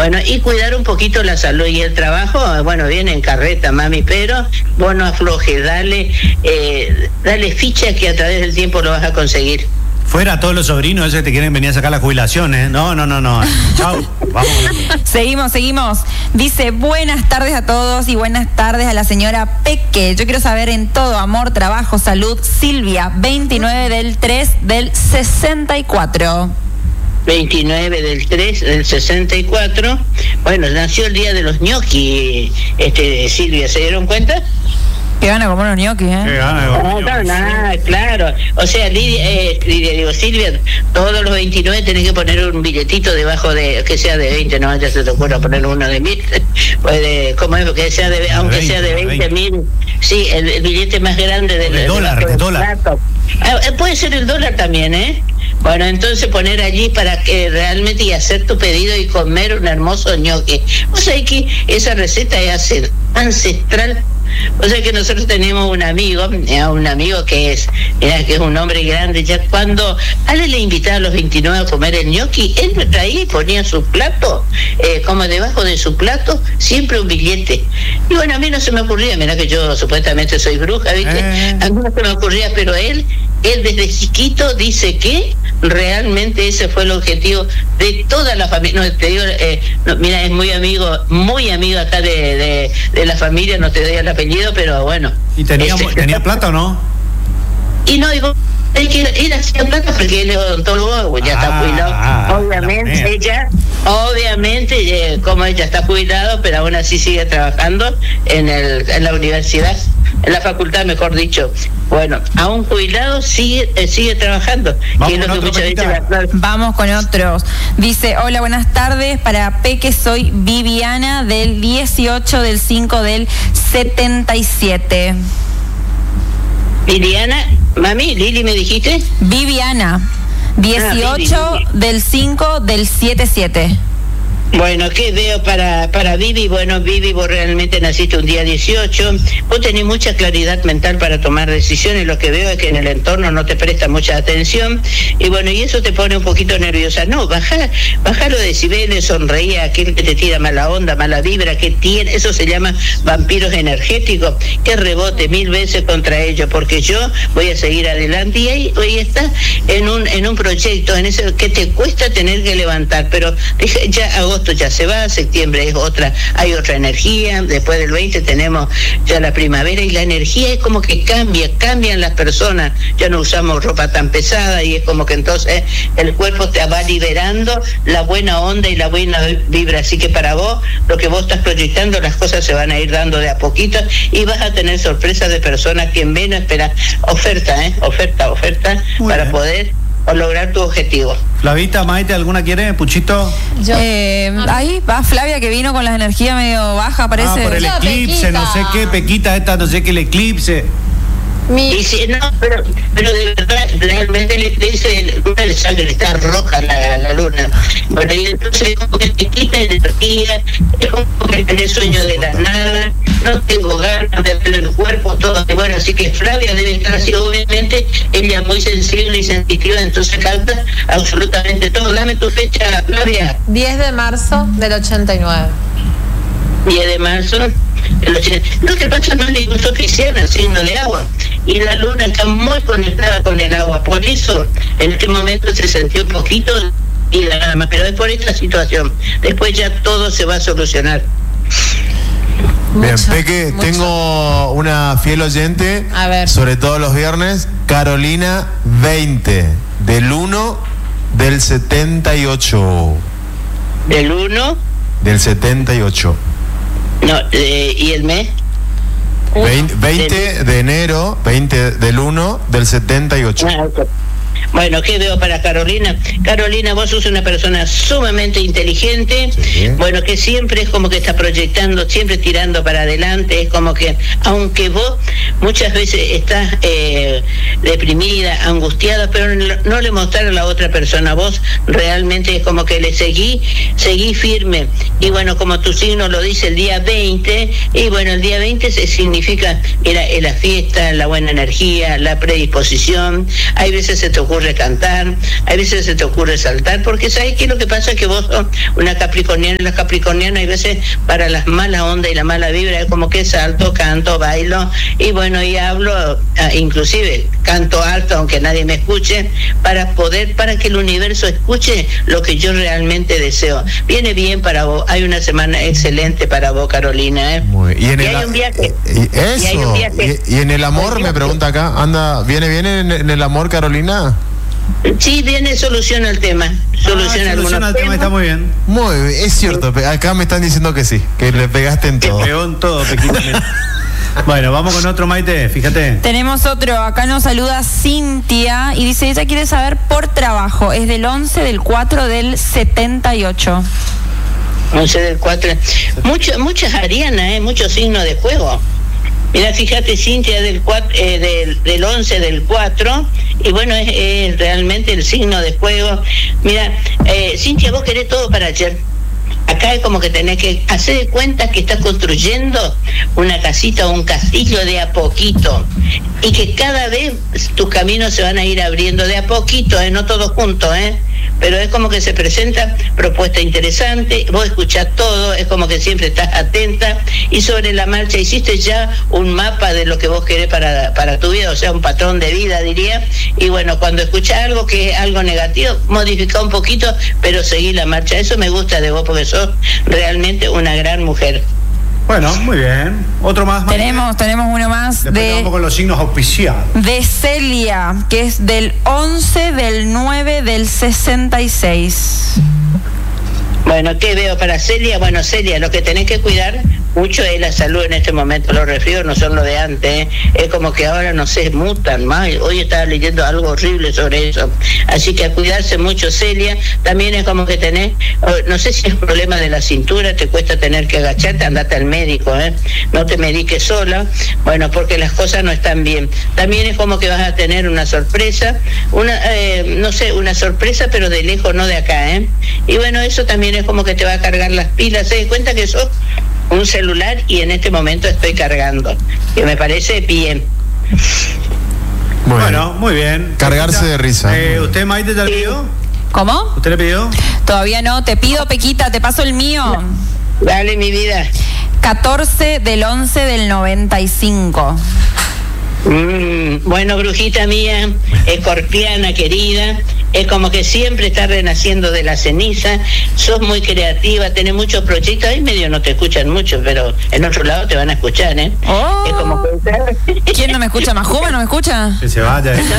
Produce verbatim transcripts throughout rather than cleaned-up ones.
Bueno, y cuidar un poquito la salud y el trabajo, bueno, viene en carreta, mami, pero vos no aflojes, dale, eh, dale ficha que a través del tiempo lo vas a conseguir. Fuera todos los sobrinos esos que te quieren venir a sacar la jubilación, ¿eh? No, no, no, no. Chau. Vamos. Seguimos, seguimos. Dice, buenas tardes a todos y buenas tardes a la señora Peque. Yo quiero saber en todo, amor, trabajo, salud, Silvia, veintinueve del tres del sesenta y cuatro. veintinueve del tres del sesenta y cuatro. Bueno, nació el día de los ñoquis, este, Silvia, ¿se dieron cuenta? Que gana como unos ñoquis, ¿eh? Qué gana de No, no, nada, claro. O sea, Lidia, eh, Lidia, digo, Silvia, todos los veintinueve tenés que poner un billetito debajo de, que sea de veinte, no, ya se te ocurra poner uno de mil, pues de, ¿cómo es? Que sea de, aunque veinte, sea de veinte mil, sí, el, el billete más grande del, el dólar, el dólar. Ah, puede ser el dólar también, ¿eh? Bueno, entonces poner allí para que realmente y hacer tu pedido y comer un hermoso ñoqui. O sea que esa receta es ancestral. O sea que nosotros tenemos un amigo, un amigo que es, mira, que es un hombre grande, ya cuando Ale le invitaba a los veintinueve a comer el ñoqui, él me traía y ponía su plato, eh, como debajo de su plato, siempre un billete. Y bueno, a mí no se me ocurría, mira que yo supuestamente soy bruja, ¿viste? Eh. A mí no se me ocurría, pero él, él desde chiquito dice que realmente ese fue el objetivo de toda la familia. No, te digo, eh, no, mira, es muy amigo, muy amigo acá de, de, de la familia, no te doy el apellido, pero bueno. ¿Y tenía, este, tenía plata o no? Y no, digo, él, él hacía plata porque él es odontólogo, ya ah, está jubilado. Ah, obviamente ella, obviamente, eh, como ella está jubilado, pero aún así sigue trabajando en, el, en la universidad, en la facultad, mejor dicho. Bueno, aún jubilado sigue eh, sigue trabajando. Vamos, que es lo que muchas veces la... Vamos con otros. Dice, hola, buenas tardes. Para Peque soy Viviana del dieciocho del cinco del setenta y siete. Viviana, mami, Lili, ¿me dijiste? Viviana, dieciocho ah, del cinco del setenta y siete. Bueno, ¿qué veo para para Vivi? Bueno, Vivi, vos realmente naciste un día dieciocho, vos tenés mucha claridad mental para tomar decisiones, lo que veo es que en el entorno no te presta mucha atención, y bueno, y eso te pone un poquito nerviosa. No, baja, baja los decibeles, sonreía a aquel que te tira mala onda, mala vibra, que tiene, eso se llama vampiros energéticos, que rebote mil veces contra ellos, porque yo voy a seguir adelante, y ahí hoy está en un en un proyecto, en ese que te cuesta tener que levantar, pero deja, ya agosto ya se va, septiembre es otra, hay otra energía, después del veinte tenemos ya la primavera, y la energía es como que cambia, cambian las personas, ya no usamos ropa tan pesada, y es como que entonces el cuerpo te va liberando la buena onda y la buena vibra, así que para vos, lo que vos estás proyectando, las cosas se van a ir dando de a poquito, y vas a tener sorpresas de personas que en vez no esperan, oferta, eh, oferta, oferta, muy para bien. Poder o lograr tu objetivo. Flavita, Maite, ¿alguna quiere? ¿Puchito? Yo. Eh, ahí va Flavia, que vino con las energías medio bajas, parece. Ah, por el eclipse, Pequita. No sé qué, Pequita esta, no sé qué, el eclipse. Mi... Y si, no, pero, pero de verdad, realmente le dice, una le sale, está roja la, la luna. Bueno, y entonces como que te quita energía, es como que tenés sueño de la nada, no tengo ganas de ver el cuerpo, todo. Bueno, así que Flavia debe estar así, obviamente, ella es muy sensible y sensitiva, entonces canta absolutamente todo. Dame tu fecha, Flavia. diez de marzo del ochenta y nueve. diez de marzo. Lo que pasa no es ningún oficial el signo de agua, y la luna está muy conectada con el agua, por eso en este momento se sintió un poquito y nada más, pero es por esta situación, después ya todo se va a solucionar. Bien, mucho, Peque, mucho. Tengo una fiel oyente, a ver, sobre todo los viernes, Carolina veinte, del uno del setenta y ocho. ¿Del uno? Del setenta y ocho. No, eh, ¿y el mes? veinte, veinte de enero, veinte del uno del setenta y ocho. Ah, okay. Bueno, ¿qué veo para Carolina? Carolina, vos sos una persona sumamente inteligente, sí. Bueno, que siempre es como que está proyectando, siempre tirando para adelante, es como que, aunque vos muchas veces estás eh, deprimida, angustiada, pero no le mostrar a la otra persona, vos realmente es como que le seguí, seguí firme, y bueno, como tu signo lo dice el día veinte, y bueno, el día veinte se significa, mira, la fiesta, la buena energía, la predisposición, hay veces se te ocurre ocurre cantar, a veces se te ocurre saltar, porque ¿sabes qué? Lo que pasa es que vos sos una capricorniana, y las capricornianas hay veces para las malas ondas y la mala vibra, es como que salto, canto, bailo, y bueno, y hablo, inclusive canto alto aunque nadie me escuche, para poder, para que el universo escuche lo que yo realmente deseo. Viene bien para vos, hay una semana excelente para vos, Carolina, ¿eh? Muy, y, en y el, hay un viaje. Y, eso, y, hay un viaje. Y, y en el amor, me pregunta acá, anda, ¿viene bien en, en el amor, Carolina? Sí, viene, soluciona el tema. Soluciona, ah, soluciona el tema, está muy bien. Muy bien, es cierto, acá me están diciendo que sí, que le pegaste en todo. Que pegó en todo, Pequita. Bueno, vamos con otro, Maite, fíjate. Tenemos otro, acá nos saluda Cintia y dice, ella quiere saber por trabajo, es del once del cuatro del setenta y ocho. once del cuatro. Mucho, muchas arianas, ¿eh? Muchos signos de fuego. Mira, fíjate, Cintia, del, cuatro, eh, del, del once del cuatro, y bueno, es, es realmente el signo de fuego. Mira, eh, Cintia, vos querés todo para ayer. Acá es como que tenés que hacer de cuenta que estás construyendo una casita o un castillo de a poquito, y que cada vez tus caminos se van a ir abriendo de a poquito, ¿eh? No todos juntos, ¿eh? Pero es como que se presenta propuesta interesante, vos escuchás todo, es como que siempre estás atenta, y sobre la marcha hiciste ya un mapa de lo que vos querés para, para tu vida, o sea, un patrón de vida, diría, y bueno, cuando escuchás algo que es algo negativo, modifica un poquito, pero seguí la marcha. Eso me gusta de vos, porque sos realmente una gran mujer. Bueno, muy bien. Otro más. Maite. Tenemos, tenemos uno más. Después de, vamos con los signos auspiciados. De Celia, que es del once del nueve del sesenta y seis. Bueno, ¿qué veo para Celia? Bueno, Celia, lo que tenés que cuidar mucho es la salud en este momento. Los resfríos no son lo de antes, ¿eh? Es como que ahora, no sé, mutan más. Hoy estaba leyendo algo horrible sobre eso. Así que a cuidarse mucho, Celia. También es como que tenés, no sé si es problema de la cintura, te cuesta tener que agacharte, andate al médico, ¿eh? No te mediques sola, bueno, porque las cosas no están bien. También es como que vas a tener una sorpresa, una, eh, no sé, una sorpresa, pero de lejos, no de acá, ¿eh? Y bueno, eso también es como que te va a cargar las pilas. Se den cuenta que sos un celular y en este momento estoy cargando, que me parece bien. Bueno, bueno muy bien. Cargarse de risa. Eh, ¿Usted, Maite, te lo pidió? ¿Cómo? ¿Usted le pidió? Todavía no, te pido, Pequita, te paso el mío. Dale, mi vida. catorce del once del noventa y cinco. Mm, bueno, brujita mía, escorpiana querida, es como que siempre estás renaciendo de la ceniza, sos muy creativa, tenés muchos proyectos, ahí medio no te escuchan mucho, pero en otro lado te van a escuchar, ¿eh? Oh. Es como que... ¿Quién no me escucha? ¿Más joven no me escucha? Que se vaya. ¿eh?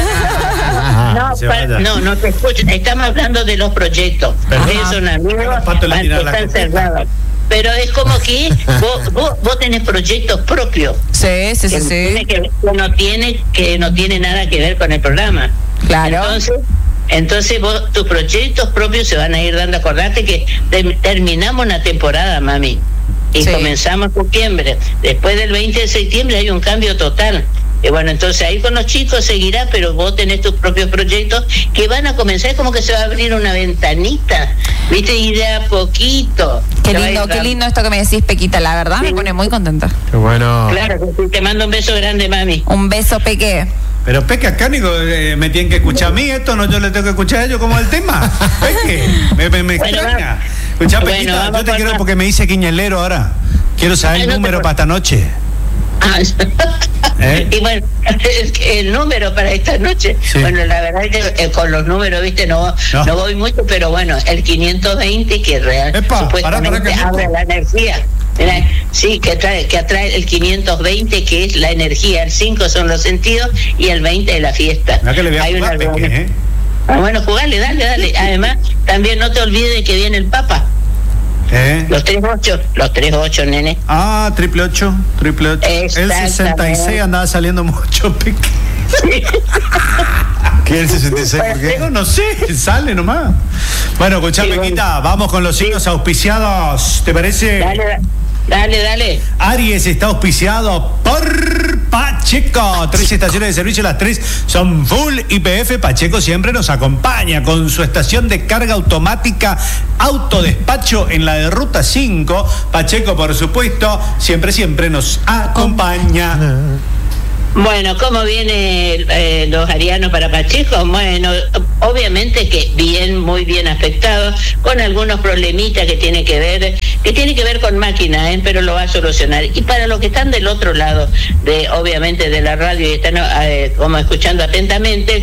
No, se pa, no, no te escuchan, estamos hablando de los proyectos. Esos son amigos, están cerrados. Pero es como que vos, vos, vos tenés proyectos propios. Sí, sí, sí, que, sí. Tiene que, que no tiene que no tiene nada que ver con el programa. Claro. Entonces, entonces vos, tus proyectos propios se van a ir dando. Acordate que te, terminamos una temporada, mami, y sí. Comenzamos septiembre. Después del veinte de septiembre hay un cambio total. Y bueno, entonces ahí con los chicos seguirá, pero vos tenés tus propios proyectos que van a comenzar, es como que se va a abrir una ventanita, ¿viste? Y de a poquito. Qué lindo, qué lindo esto que me decís, Pequita, la verdad sí. Me pone muy contenta. Qué bueno. Claro, te mando un beso grande, mami. Un beso, Peque. Pero Peque, acá Nico, eh, me tienen que escuchar a mí, esto no, yo le tengo que escuchar a ellos como el tema. Peque, me, me, me bueno, extraña. Escuchá, bueno, Pequita, yo te quiero, porque me dice quiñelero ahora. Quiero saber el no número te... para esta noche. Ah, ¿Eh? Y bueno, el número para esta noche, sí. Bueno, la verdad es que eh, con los números, viste, no, no no voy mucho, pero bueno, el quinientos veinte que real, Epa, supuestamente para, para que abre la energía. Mira, sí, que atrae, que atrae el quinientos veinte, que es la energía, el cinco son los sentidos y el veinte es la fiesta. No, que le voy a Hay jugar, una Peque, ¿eh? Ah, bueno, jugale, dale, dale. Además, también no te olvides de que viene el Papa. ¿Eh? Los tres ocho, los tres ocho, nene. Ah, triple ocho, triple ocho. El sesenta y seis andaba saliendo mucho, Peque. Sí. ¿Qué es el sesenta y seis? ¿Por qué? No, no sé, sale nomás. Bueno, escuchá, sí, Pequita, bueno. Vamos con los signos sí. auspiciados, ¿te parece? Dale, dale, dale. Aries está auspiciado por Pacheco. Tres estaciones de servicio, las tres son full I P F. Pacheco siempre nos acompaña con su estación de carga automática autodespacho en la de Ruta cinco. Pacheco, por supuesto, siempre, siempre nos acompaña. Bueno, ¿cómo vienen eh, los arianos para Pacheco? Bueno, obviamente que bien, muy bien afectados, con algunos problemitas que tiene que ver, que tiene que ver con máquinas, ¿eh? Pero lo va a solucionar. Y para los que están del otro lado, de obviamente de la radio y están eh, como escuchando atentamente,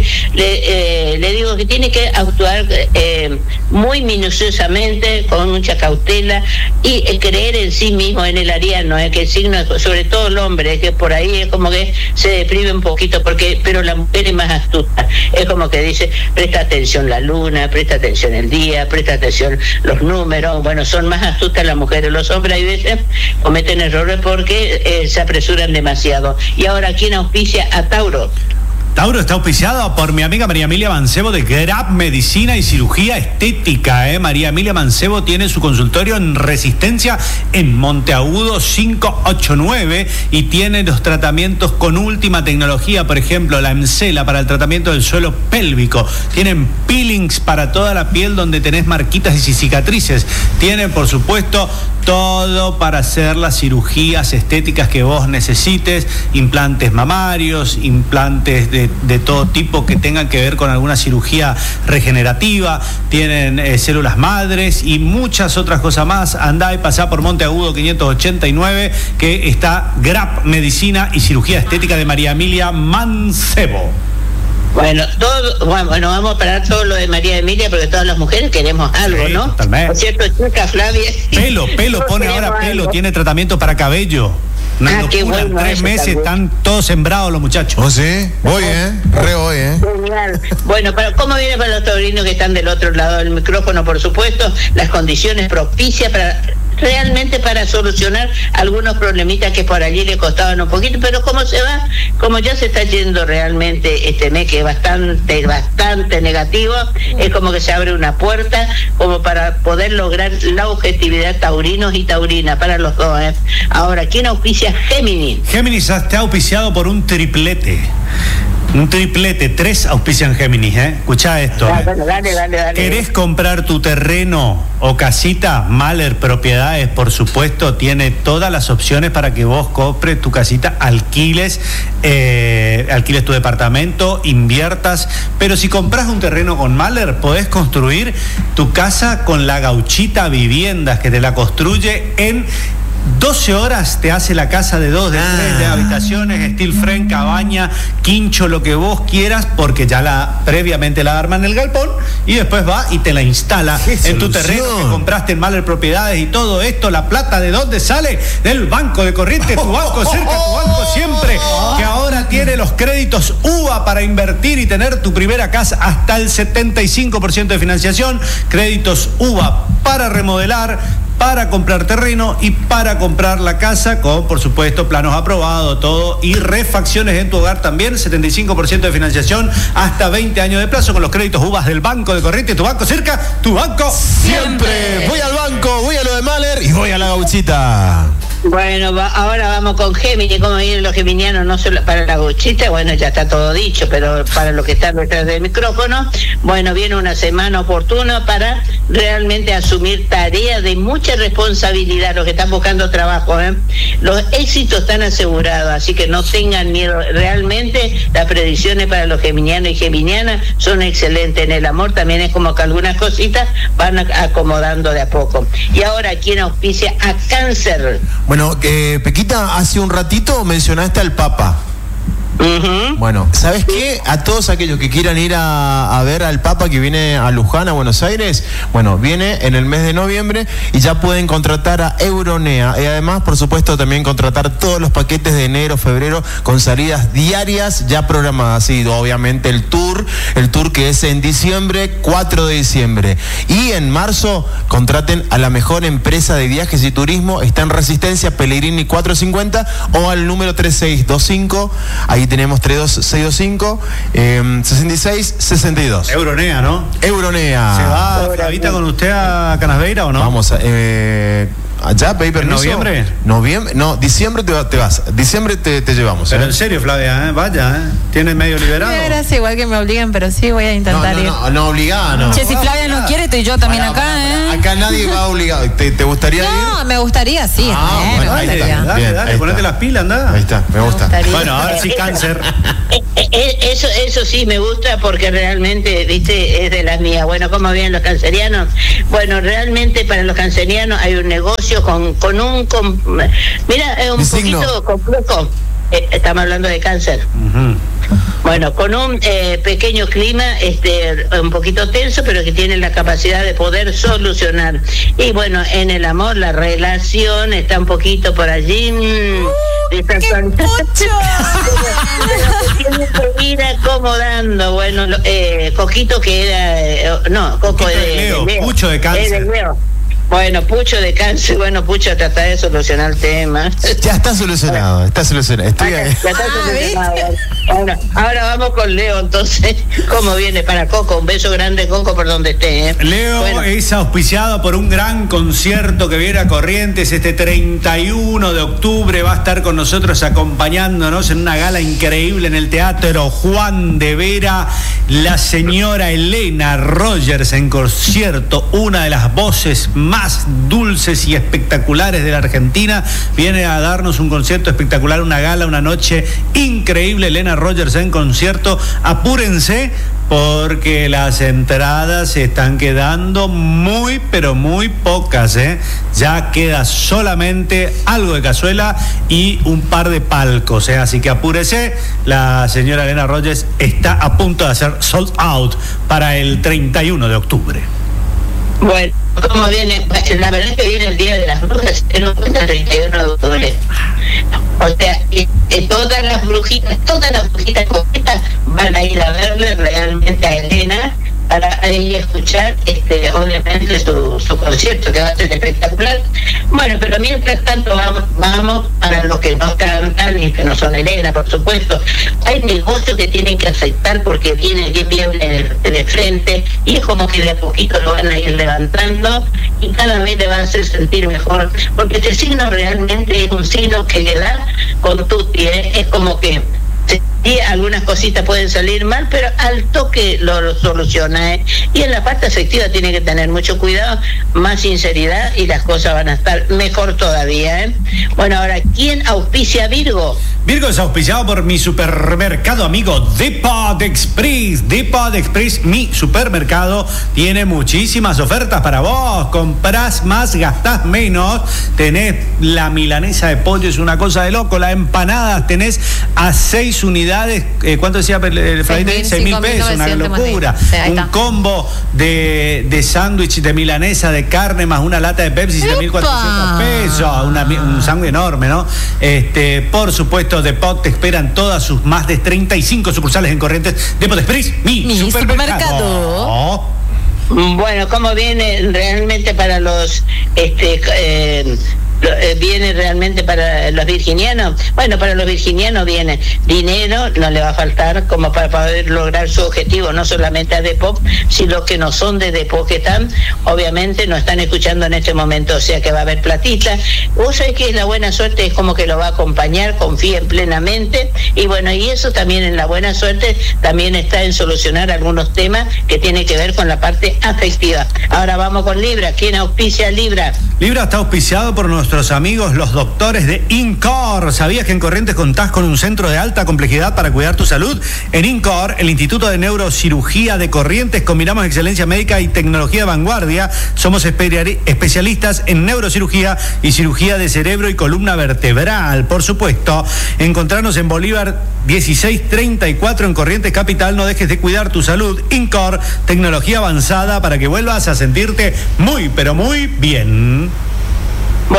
le, eh, le digo que tiene que actuar eh, muy minuciosamente, con mucha cautela, y el creer en sí mismo, en el ariano, eh, que el signo, sobre todo el hombre, que por ahí es como que se deprime un poquito, porque pero la mujer es más astuta, es como que dice, presta atención la luna, presta atención el día, presta atención los números. Bueno, son más astutas las mujeres. Los hombres hay veces cometen errores porque eh, se apresuran demasiado. Y ahora, ¿quién auspicia a Tauro? Tauro está auspiciado por mi amiga María Emilia Mancebo de Grab Medicina y Cirugía Estética. ¿eh? María Emilia Mancebo tiene su consultorio en Resistencia en Monteagudo quinientos ochenta y nueve y tiene los tratamientos con última tecnología, por ejemplo, la Emcela para el tratamiento del suelo pélvico. Tienen peelings para toda la piel donde tenés marquitas y cicatrices. Tienen, por supuesto, todo para hacer las cirugías estéticas que vos necesites, implantes mamarios, implantes de, de todo tipo que tengan que ver con alguna cirugía regenerativa, tienen eh, células madres y muchas otras cosas más. Andá y pasá por Monteagudo quinientos ochenta y nueve, que está Grab Medicina y Cirugía Estética de María Emilia Mancebo. Bueno, todo, bueno, vamos a parar todo lo de María Emilia, porque todas las mujeres queremos algo, sí, ¿no? Totalmente. ¿No es cierto, chica Flavia? Pelo, pelo, pone ahora pelo, algo. Tiene tratamiento para cabello. Una ah, locura, qué bueno, tres meses están todos sembrados los muchachos. ¿Oh, sí? Voy, ¿eh? Re voy, ¿eh? Genial. Bueno, pero ¿cómo viene para los taurinos que están del otro lado del micrófono? Por supuesto, las condiciones propicias para... realmente para solucionar algunos problemitas que por allí le costaban un poquito, pero como se va, como ya se está yendo realmente este mes, que es bastante, bastante negativo, es como que se abre una puerta como para poder lograr la objetividad taurinos y taurina para los dos, ¿eh? Ahora, ¿quién auspicia Géminis? Géminis está auspiciado por un triplete. Un triplete, tres auspician Géminis, ¿eh? Escuchá esto. Dale, dale, dale, dale, dale. ¿Querés comprar tu terreno o casita? Mahler Propiedades, por supuesto, tiene todas las opciones para que vos compres tu casita, alquiles, eh, alquiles tu departamento, inviertas. Pero si compras un terreno con Mahler, podés construir tu casa con la Gauchita Viviendas, que te la construye en doce horas, te hace la casa de dos, de ah. tres, de habitaciones, steel frame, cabaña, quincho, lo que vos quieras, porque ya la previamente la arma en el galpón y después va y te la instala en tu terreno que compraste en Mahler Propiedades. Y todo esto, la plata, ¿de dónde sale? Del Banco de Corrientes, tu banco cerca, tu banco siempre, que ahora tiene los créditos U V A para invertir y tener tu primera casa hasta el setenta y cinco por ciento de financiación, créditos U V A para remodelar, para comprar terreno y para comprar la casa, con, por supuesto, planos aprobados, todo, y refacciones en tu hogar también, setenta y cinco por ciento de financiación, hasta veinte años de plazo, con los créditos U V A del Banco de Corrientes. Tu banco cerca, tu banco siempre. siempre. Voy al banco, voy a lo de Mahler y voy a la Gauchita. Bueno, va, ahora vamos con Géminis. ¿Cómo vienen los geminianos? No solo para la Gauchita, bueno, ya está todo dicho, pero para los que están detrás del micrófono, bueno, viene una semana oportuna para realmente asumir tareas de mucha responsabilidad, los que están buscando trabajo, ¿eh? Los éxitos están asegurados, así que no tengan miedo. Realmente las predicciones para los geminianos y geminianas son excelentes. En el amor también es como que algunas cositas van acomodando de a poco. Y ahora, ¿quién auspicia a Cáncer? Bueno, eh, Pequita, hace un ratito mencionaste al Papa. Uh-huh. Bueno, ¿sabes qué? A todos aquellos que quieran ir a, a ver al Papa, que viene a Luján, a Buenos Aires, bueno, viene en el mes de noviembre y ya pueden contratar a Euronea. Y además, por supuesto, también contratar todos los paquetes de enero, febrero, con salidas diarias ya programadas. Y obviamente el tour, el tour que es en diciembre, cuatro de diciembre. Y en marzo, contraten a la mejor empresa de viajes y turismo. Está en Resistencia, Pellegrini cuatrocientos cincuenta, o al número tres seis dos cinco. Ahí tenemos tres dos seis dos cinco, eh, sesenta y seis sesenta y dos. Euronea, ¿no? Euronea. ¿Se va Flavita con usted a Canasveira o no? Vamos, a, eh, allá, pedí permiso. ¿En noviembre? Noviembre, no, diciembre te, te vas. Diciembre te, te llevamos. Pero ¿eh? en serio, Flavia, ¿eh? Vaya, ¿eh? ¿Tienes medio liberado? Gracias, igual que me obliguen, pero sí voy a intentar no, no, ir. No, no, obligada, no. Che, si Flavia no quiere, estoy yo también Pará, acá, pará, ¿eh? pará. Acá nadie va obligado. ¿Te, te gustaría ir? No, me gustaría, sí. Ah, eh, bueno, me ahí gustaría. está. Dale, Bien, dale, ahí ponete está. las pilas, anda. Ahí está, me gusta. gustaría. Bueno, ahora sí, cáncer. Eh, eh, Eso, eso sí me gusta porque realmente, viste, es de las mías. Bueno, ¿cómo vienen los cancerianos? Bueno, realmente para los cancerianos hay un negocio con, con un... Con, mira, es un Mi poquito signo. complejo. Eh, estamos hablando de cáncer. Uh-huh. Bueno, con un eh, pequeño clima, este, un poquito tenso, pero que tiene la capacidad de poder solucionar. Y bueno, en el amor, la relación está un poquito por allí. Mmm, ¡Qué pucho! tiene que ir acomodando. Bueno, lo- eh, Coquito que era, eh, no, Coco Coquito de, de Leo, de Pucho de cáncer. Es de Leo. Bueno, Pucho de cáncer, bueno, Pucho trata de solucionar el tema. Ya está solucionado, está solucionado. Estoy Ya ahí. está solucionado. Ahora, ahora vamos con Leo, entonces, ¿cómo viene para Coco? Un beso grande, Coco, por donde esté. ¿eh? Leo Bueno. es auspiciado por un gran concierto que viene a Corrientes este treinta y uno de octubre. Va a estar con nosotros acompañándonos en una gala increíble en el Teatro Juan de Vera. La señora Elena Rogers en concierto, una de las voces más dulces y espectaculares de la Argentina. Viene a darnos un concierto espectacular, una gala, una noche increíble. Elena Rogers en concierto. Apúrense, porque las entradas se están quedando muy, pero muy pocas, ¿eh? Ya queda solamente algo de cazuela y un par de palcos, ¿eh? Así que apúrese. La señora Elena Rogers está a punto de hacer sold out para el treinta y uno de octubre. Bueno, ¿cómo viene? La verdad es que viene el Día de las Brujas, en un cuenta el treinta y uno de octubre. O sea, y, y todas las brujitas, todas las brujitas completas van a ir a verle realmente a Elena para ahí escuchar, este, obviamente, su, su concierto, que va a ser espectacular. Bueno, pero mientras tanto vamos, vamos para los que no cantan y que no son Elena, por supuesto. Hay negocios que tienen que aceptar porque viene bien bien de, de frente y es como que de a poquito lo van a ir levantando y cada vez le van a hacer sentir mejor, porque este signo realmente es un signo que le da con tu pie, es como que sí, algunas cositas pueden salir mal, pero al toque lo, lo soluciona, ¿eh? Y en la parte afectiva tiene que tener mucho cuidado, más sinceridad y las cosas van a estar mejor todavía, ¿eh? Bueno, ahora, ¿quién auspicia a Virgo? Virgo es auspiciado por mi supermercado amigo Depot Express. Depot Express, mi supermercado, tiene muchísimas ofertas para vos. Comprás más, gastás menos. Tenés la milanesa de pollo, es una cosa de loco. Las empanadas tenés a seis unidades. Eh, ¿Cuánto decía el Flavio? Seis mil pesos, una locura. Sí, un combo de, de sándwich de milanesa de carne más una lata de Pepsi, siete mil cuatrocientos pesos. Una, un sándwich enorme, ¿no? Este, por supuesto, Depot te esperan todas sus más de treinta y cinco sucursales en Corrientes. Depot Express, mi, Mi supermercado. supermercado. Oh. Bueno, ¿cómo viene realmente para los este eh, lo- eh, viene realmente para los virginianos? Bueno, para los virginianos viene dinero, no le va a faltar como para poder lograr su objetivo, no solamente a Depot, sino que no son de Depot, que están, obviamente, no están escuchando en este momento, o sea que va a haber platita. Vos sabés que la buena suerte es como que lo va a acompañar, confíen plenamente, y bueno, y eso también en la buena suerte también está en solucionar algunos temas que tienen que ver con la parte afectiva. Ahora vamos con Libra. ¿Quién auspicia a Libra? Libra está auspiciado por nuestros amigos los doctores de INCOR. ¿Sabías que en Corrientes contás con un centro de alta complejidad para cuidar tu salud? En INCOR, el Instituto de Neurocirugía de Corrientes, combinamos excelencia médica y tecnología de vanguardia. Somos espe- especialistas en neurocirugía y cirugía de cerebro y columna vertebral, por supuesto. Encontrarnos en Bolívar dieciséis treinta y cuatro en Corrientes Capital. No dejes de cuidar tu salud. INCOR, tecnología avanzada para que vuelvas a sentirte muy, pero muy bien. Bueno,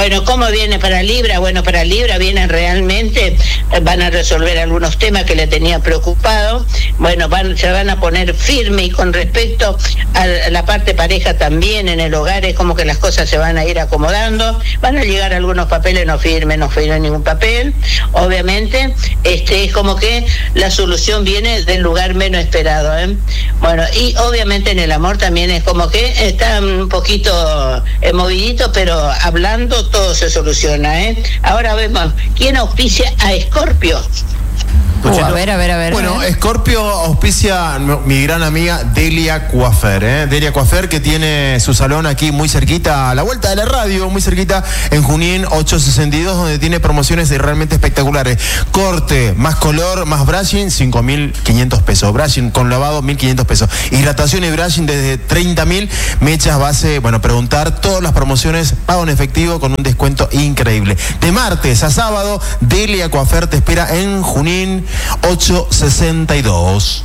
Bueno, ¿cómo viene para Libra? Bueno, para Libra vienen realmente, eh, van a resolver algunos temas que le tenían preocupado. Bueno, van, se van a poner firme, y con respecto a la parte pareja también en el hogar es como que las cosas se van a ir acomodando. Van a llegar algunos papeles, no firme, no firme ningún papel. Obviamente, este es como que la solución viene del lugar menos esperado, ¿eh? Bueno, y obviamente en el amor también es como que está un poquito eh, movidito, pero hablando todo se soluciona, ¿eh? Ahora vemos quién auspicia a Escorpio. Uh, a ver, a ver, a ver. Bueno, Escorpio auspicia mi gran amiga Delia Coafer, ¿eh? Delia Coafer, que tiene su salón aquí muy cerquita, a la vuelta de la radio, muy cerquita, en Junín ochocientos sesenta y dos, donde tiene promociones realmente espectaculares. Corte, más color, más brushing, cinco mil quinientos pesos. Brushing con lavado, mil quinientos pesos. Hidratación y brushing desde treinta mil. Mechas base, bueno, preguntar, todas las promociones, pago en efectivo con un descuento increíble. De martes a sábado, Delia Coafer te espera en Junín ochocientos sesenta y dos.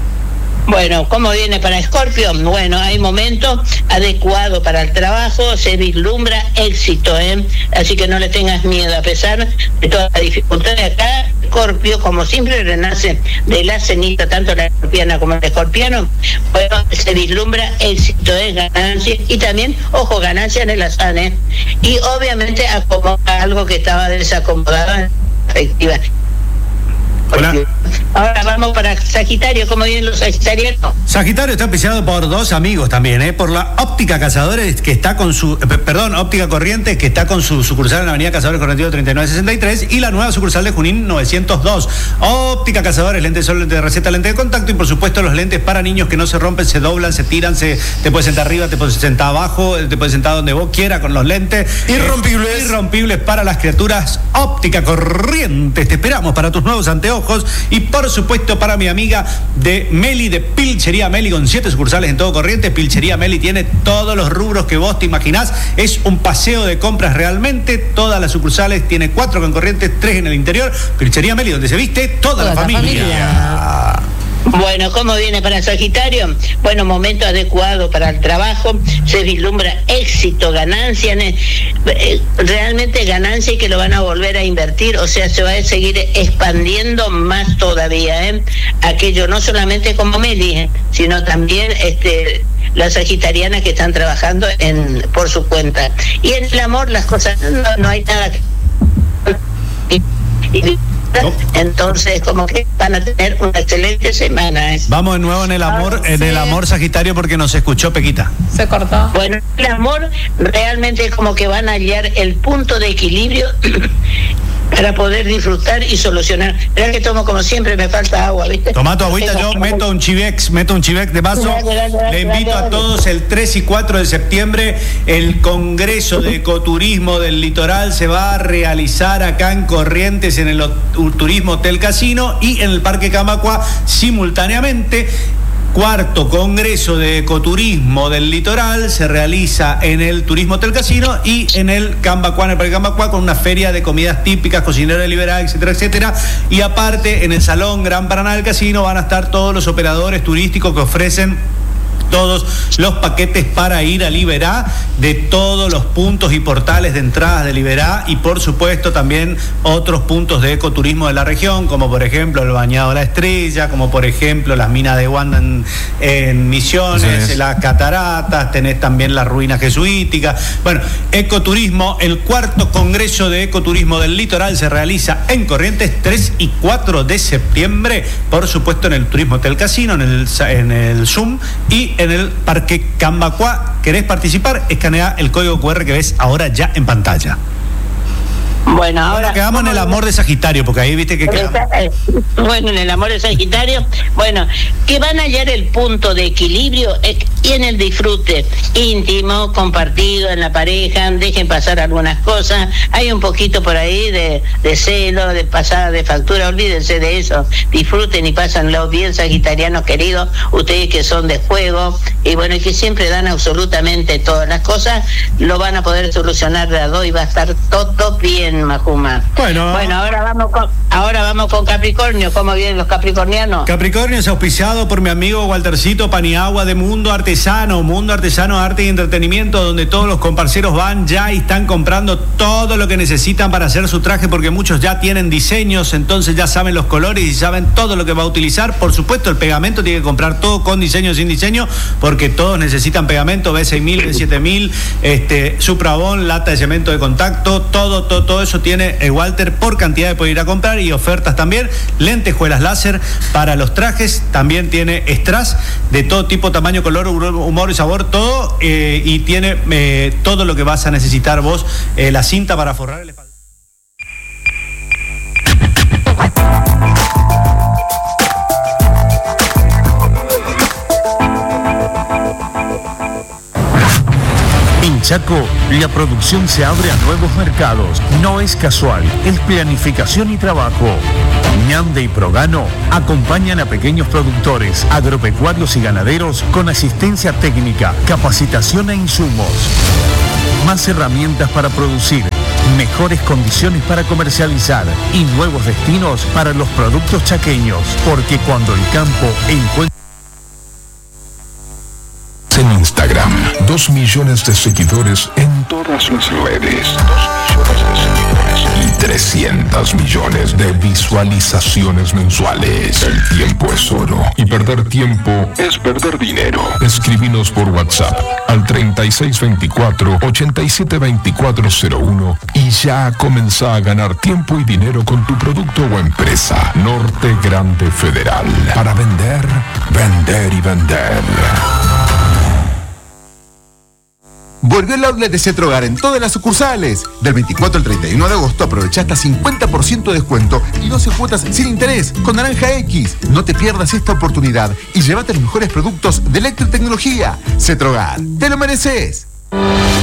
Bueno, ¿cómo viene para Escorpio? Bueno, hay momentos adecuados para el trabajo, se vislumbra éxito, ¿eh? Así que no le tengas miedo, a pesar de todas las dificultades. Acá, Escorpio, como siempre, renace de la cenita, tanto la escorpiana como el escorpiano. Bueno, se vislumbra éxito, ¿eh? Ganancia, y también, ojo, ganancia en el azar, ¿eh? Y obviamente acomoda algo que estaba desacomodado, efectiva. Hola. Ahora vamos para Sagitario. ¿Cómo vienen los sagitarianos? Sagitario está auspiciado por dos amigos también, ¿eh? Por la Óptica Cazadores, que está con su, eh, perdón, Óptica Corrientes, que está con su sucursal en la avenida Cazadores Correntido treinta y nueve sesenta y tres, y la nueva sucursal de Junín novecientos dos. Óptica Cazadores, lentes de sol, lentes de receta, lentes de contacto, y por supuesto los lentes para niños que no se rompen, se doblan, se tiran, se, te puedes sentar arriba, te puedes sentar abajo, te puedes sentar donde vos quieras con los lentes. Irrompibles. Eh, irrompibles para las criaturas. Óptica Corrientes, te esperamos para tus nuevos anteojos. Y por supuesto para mi amiga de Meli, de Pilchería Meli, con siete sucursales en todo Corrientes. Pilchería Meli tiene todos los rubros que vos te imaginás. Es un paseo de compras realmente. Todas las sucursales, tiene cuatro en Corrientes, tres en el interior. Pilchería Meli, donde se viste toda, toda la, la familia. familia. Bueno, ¿cómo viene para Sagitario? Bueno, momento adecuado para el trabajo, se vislumbra éxito, ganancia, realmente ganancia, y que lo van a volver a invertir, o sea, se va a seguir expandiendo más todavía, ¿eh? Aquello no solamente como Meli, ¿eh? Sino también este las sagitarianas que están trabajando en por su cuenta. Y en el amor las cosas, no, no hay nada que... Entonces, como que van a tener una excelente semana, ¿eh? Vamos de nuevo en el amor, ah, en sí. el amor Sagitario, porque nos escuchó Pequita. Se cortó. Bueno, el amor realmente como que van a hallar el punto de equilibrio para poder disfrutar y solucionar. Verá que tomo como siempre, me falta agua, ¿viste? Toma tu agüita, yo meto un chivex, meto un chivex de vaso. Dale, dale, dale, Le invito dale, dale. a todos el tres y cuatro de septiembre, el Congreso de Ecoturismo del Litoral se va a realizar acá en Corrientes, en el Turismo Hotel Casino y en el Parque Cambacua simultáneamente. Cuarto Congreso de Ecoturismo del Litoral se realiza en el Turismo Hotel Casino y en el Cambacua, en el Parque Cambacua, con una feria de comidas típicas, cocinero de Liberá, etcétera, etcétera. Y aparte, en el Salón Gran Paraná del Casino van a estar todos los operadores turísticos que ofrecen todos los paquetes para ir a Liberá, de todos los puntos y portales de entradas de Liberá, y por supuesto también otros puntos de ecoturismo de la región, como por ejemplo el Bañado La Estrella, como por ejemplo las minas de Wanda en, en Misiones, sí, las cataratas, tenés también las ruinas jesuíticas. Bueno, ecoturismo, el cuarto Congreso de Ecoturismo del Litoral se realiza en Corrientes tres y cuatro de septiembre, por supuesto en el Turismo Hotel Casino, en el, en el Zoom y en el Parque Cambacua. ¿Querés participar? Escanea el código cu erre que ves ahora ya en pantalla. Bueno, ahora bueno, quedamos en el amor de Sagitario, porque ahí viste que quedamos. Bueno, en el amor de Sagitario, bueno, que van a hallar el punto de equilibrio y en el disfrute íntimo, compartido en la pareja, dejen pasar algunas cosas, hay un poquito por ahí de, de celo, de pasada de factura, olvídense de eso, disfruten y pásenlo bien, sagitarianos queridos, ustedes que son de fuego, y bueno, y que siempre dan absolutamente todas las cosas, lo van a poder solucionar de a dos y va a estar todo bien, Majuma. Bueno, bueno ahora vamos con ahora vamos con Capricornio. ¿Cómo vienen los capricornianos? Capricornio es auspiciado por mi amigo Waltercito Paniagua de Mundo Arte Artesano, Mundo Artesano, Arte y Entretenimiento, donde todos los comparceros van ya y están comprando todo lo que necesitan para hacer su traje, porque muchos ya tienen diseños, entonces ya saben los colores y saben todo lo que va a utilizar. Por supuesto, el pegamento tiene que comprar todo con diseño, sin diseño, porque todos necesitan pegamento, B seis mil, B siete mil, este, Suprabón, lata de cemento de contacto, todo, todo, todo eso tiene el Walter por cantidad de poder ir a comprar, y ofertas también, lentejuelas láser para los trajes, también tiene strass de todo tipo, tamaño, color, humor y sabor, todo, eh, y tiene eh, todo lo que vas a necesitar vos, eh, la cinta para forrar el espaldar. En Chaco, la producción se abre a nuevos mercados. No es casual, es planificación y trabajo. Ñande y Progano acompañan a pequeños productores, agropecuarios y ganaderos con asistencia técnica, capacitación e insumos. Más herramientas para producir, mejores condiciones para comercializar y nuevos destinos para los productos chaqueños. Porque cuando el campo encuentra... En Instagram, dos millones de seguidores en todas las redes, dos millones de seguidores y trescientos millones de visualizaciones mensuales. El tiempo es oro y perder tiempo es perder dinero. Escribinos por WhatsApp al treinta y seis veinticuatro, ochenta y siete veinticuatro cero uno y ya comenzá a ganar tiempo y dinero con tu producto o empresa. Norte Grande Federal. Para vender, vender y vender. Volvió el outlet de Cetrogar en todas las sucursales. Del veinticuatro al treinta y uno de agosto aprovecha hasta cincuenta por ciento de descuento y doce cuotas sin interés con Naranja X. No te pierdas esta oportunidad y llévate los mejores productos de electrotecnología. Cetrogar, te lo mereces.